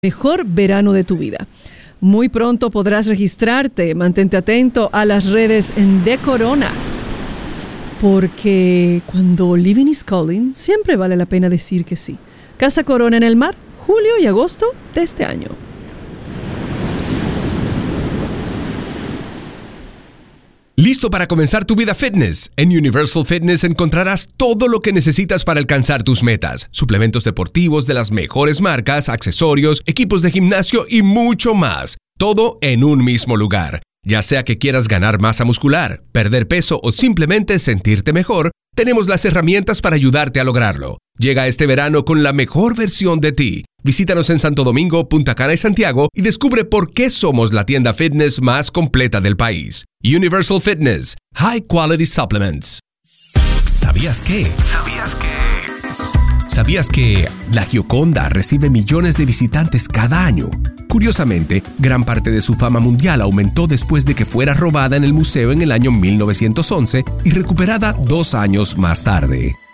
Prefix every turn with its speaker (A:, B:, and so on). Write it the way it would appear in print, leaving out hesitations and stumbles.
A: mejor verano de tu vida. Muy pronto podrás registrarte. Mantente atento a las redes de Corona, porque cuando living is calling, siempre vale la pena decir que sí. Casa Corona en el Mar, julio y agosto de este año.
B: ¿Listo para comenzar tu vida fitness? En Universal Fitness encontrarás todo lo que necesitas para alcanzar tus metas. Suplementos deportivos de las mejores marcas, accesorios, equipos de gimnasio y mucho más. Todo en un mismo lugar. Ya sea que quieras ganar masa muscular, perder peso o simplemente sentirte mejor, tenemos las herramientas para ayudarte a lograrlo. Llega este verano con la mejor versión de ti. Visítanos en Santo Domingo, Punta Cana y Santiago y descubre por qué somos la tienda fitness más completa del país. Universal Fitness. High Quality Supplements. ¿Sabías qué? ¿Sabías que la Gioconda recibe millones de visitantes cada año? Curiosamente, gran parte de su fama mundial aumentó después de que fuera robada en el museo en el año 1911 y recuperada 2 años más tarde.